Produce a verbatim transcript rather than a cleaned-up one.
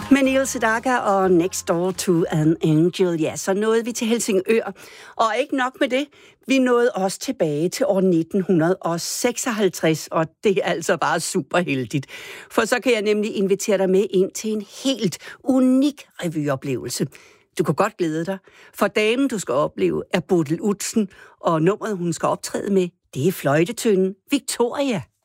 Med Neil Sedaka og Next Door to an Angel, ja, så nåede vi til Helsingør. Og ikke nok med det, vi nåede også tilbage til år nitten seksoghalvtreds, og det er altså bare super heldigt. For så kan jeg nemlig invitere dig med ind til en helt unik revyoplevelse. Du kan godt glæde dig, for damen, du skal opleve, er Bodil Udsen, og nummeret, hun skal optræde med, det er fløjtetønden Victoria.